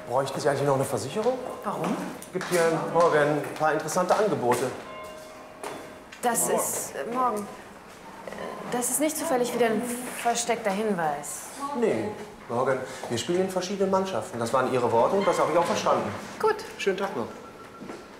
Bräuchten Sie eigentlich noch eine Versicherung? Warum? Es gibt hier morgen ein paar interessante Angebote. Das ist morgen. Das ist nicht zufällig wieder ein versteckter Hinweis. Nee, morgen. Wir spielen in verschiedenen Mannschaften. Das waren Ihre Worte und das habe ich auch verstanden. Gut. Schönen Tag noch.